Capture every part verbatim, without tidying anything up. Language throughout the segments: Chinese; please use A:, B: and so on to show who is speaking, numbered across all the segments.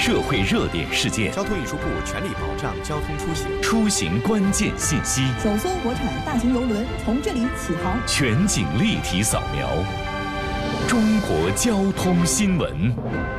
A: 社会热点事件，
B: 交通运输部全力保障交通出行，
A: 出行关键信息，
C: 首艘国产大型邮轮从这里起航，
A: 全景立体扫描，中国交通新闻。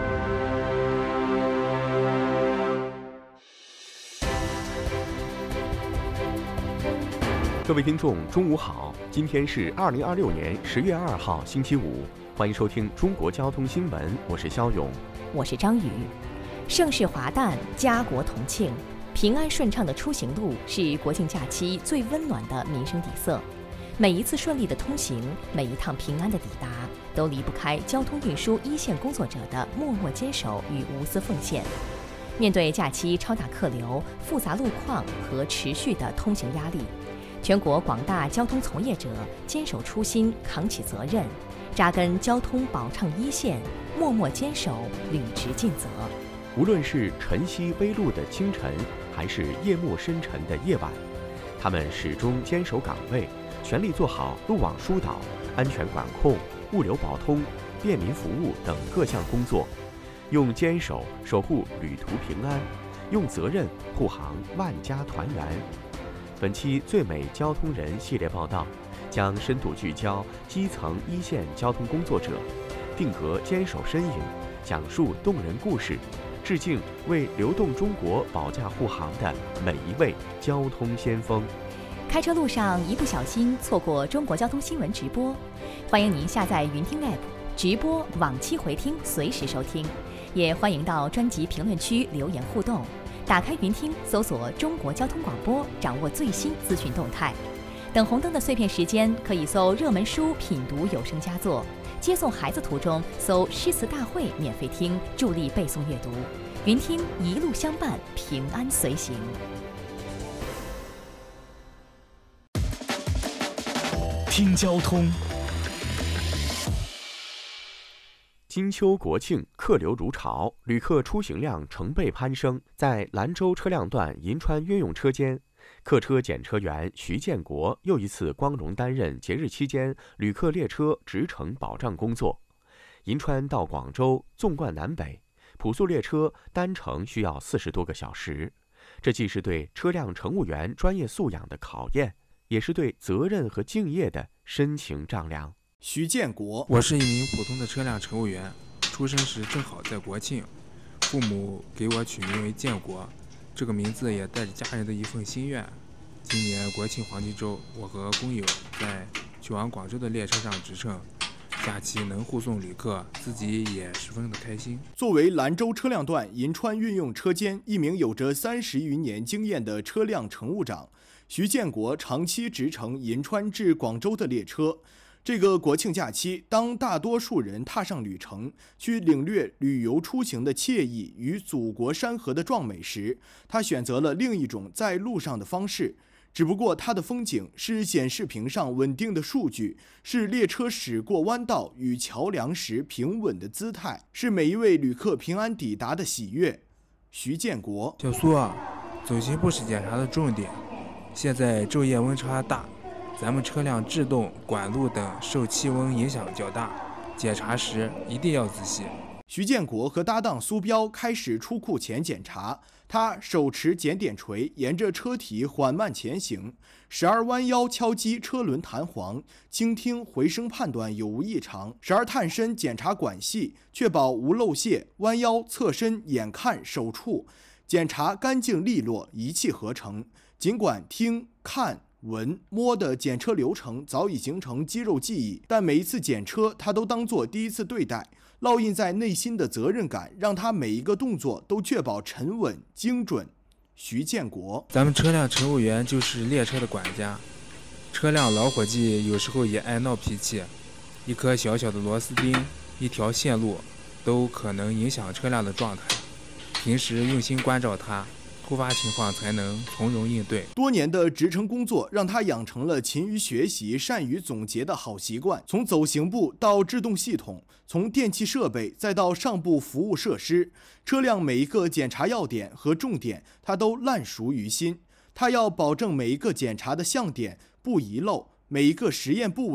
B: 各位听众，中午好，今天是二零二六年十月二号，星期五，欢迎收听中国交通新闻，我是肖勇，
D: 我是张宇。盛世华诞，家国同庆，平安顺畅的出行路是国庆假期最温暖的民生底色。每一次顺利的通行，每一趟平安的抵达，都离不开交通运输一线工作者的默默坚守与无私奉献。面对假期超大客流、复杂路况和持续的通行压力，全国广大交通从业者坚守初心，扛起责任，扎根交通保障一线，默默坚守，履职尽责。
B: 无论是晨曦微露的清晨，还是夜幕深沉的夜晚，他们始终坚守岗位，全力做好路网疏导、安全管控、物流保通、便民服务等各项工作，用坚守守护旅途平安，用责任护航万家团圆。本期最美交通人系列报道将深度聚焦基层一线交通工作者，定格坚守身影，讲述动人故事，致敬为流动中国保驾护航的每一位交通先锋。
D: 开车路上一不小心错过中国交通新闻直播，欢迎您下载云听 App 直播往期回听，随时收听。也欢迎到专辑评论区留言互动，打开云听搜索中国交通广播，掌握最新资讯动态。等红灯的碎片时间，可以搜热门书品读有声佳作，接送孩子途中搜诗词大会免费听，助力背诵阅读。云听一路相伴，平安随行。
A: 听交通。
B: 金秋国庆，客流如潮，旅客出行量成倍攀升。在兰州车辆段银川运用车间，客车检车员徐建国又一次光荣担任节日期间旅客列车直程保障工作。银川到广州纵贯南北，普速列车单程需要四十多个小时，这既是对车辆乘务员专业素养的考验，也是对责任和敬业的深情丈量。
E: 徐建国，
F: 我是一名普通的车辆乘务员，出生时正好在国庆，父母给我取名为建国，这个名字也带着家人的一份心愿。今年国庆黄金周，我和工友在去往广州的列车上直乘，假期能护送旅客，自己也十分的开心。
E: 作为兰州车辆段银川运用车间一名有着三十余年经验的车辆乘务长，徐建国长期直乘银川至广州的列车。这个国庆假期，当大多数人踏上旅程，去领略旅游出行的惬意与祖国山河的壮美时，他选择了另一种在路上的方式。只不过它的风景是显示屏上稳定的数据，是列车驶过弯道与桥梁时平稳的姿态，是每一位旅客平安抵达的喜悦。徐建国，
F: 小苏啊，走行不是检查的重点，现在昼夜温差大，咱们车辆制动、管路等受气温影响较大，检查时一定要仔细。
E: 徐建国和搭档苏彪开始出库前检查，他手持检点锤，沿着车体缓慢前行，时而弯腰敲击车轮弹簧，倾听回声判断有无异常；时而探身检查管系，确保无漏泄，弯腰侧身眼看手触，检查干净利落，一气呵成。尽管听、看、闻、摸的检车流程早已形成肌肉记忆，但每一次检车他都当作第一次对待，烙印在内心的责任感让他每一个动作都确保沉稳精准。徐建国，
F: 咱们车辆乘务员就是列车的管家，车辆老伙计有时候也爱闹脾气，一颗小小的螺丝钉，一条线路都可能影响车辆的状态，平时用心关照他，突发情况才能从容应对。
E: 多年的职称工作让他养成了勤于学习、善于总结的好习惯。从走行部到制动系统，从电气设备再到上部服务设施，车辆每一个检查要点和重点，他都烂熟于心。他要保证每一个检查的项点不遗漏，每一个实验部位